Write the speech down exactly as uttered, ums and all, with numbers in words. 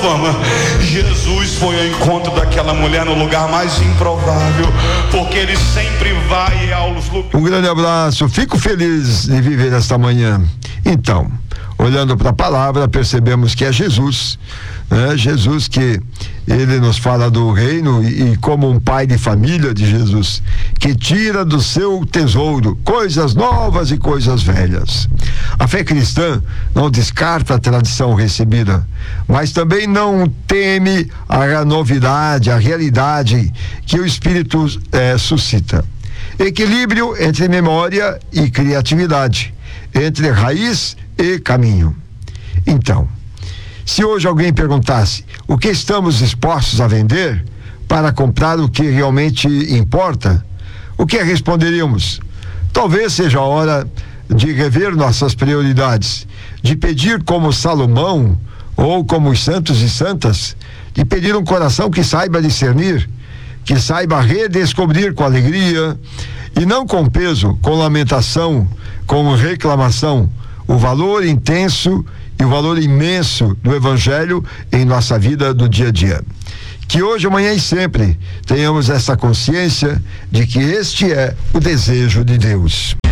fama. Jesus foi ao encontro daquela mulher no lugar mais improvável, porque ele sempre vai aos lugares. Um grande abraço, fico feliz de viver esta manhã. Então, olhando para a palavra, percebemos que é Jesus, né? Jesus que ele nos fala do reino e, e como um pai de família de Jesus, que tira do seu tesouro coisas novas e coisas velhas. A fé cristã não descarta a tradição recebida, mas também não teme a novidade, a realidade que o Espírito eh, suscita. Equilíbrio entre memória e criatividade, entre raiz e caminho. Então, se hoje alguém perguntasse o que estamos dispostos a vender para comprar o que realmente importa, o que responderíamos? Talvez seja a hora de rever nossas prioridades, de pedir como Salomão ou como os santos e santas, de pedir um coração que saiba discernir, que saiba redescobrir com alegria e não com peso, com lamentação, com reclamação, o valor intenso e o valor imenso do Evangelho em nossa vida do dia a dia. Que hoje, amanhã e sempre tenhamos essa consciência de que este é o desejo de Deus.